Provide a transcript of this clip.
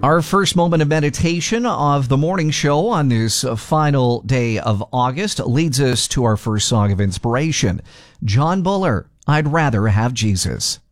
Our first moment of meditation of the morning show on this final day of August leads us to our first song of inspiration. John Buller, I'd Rather Have Jesus.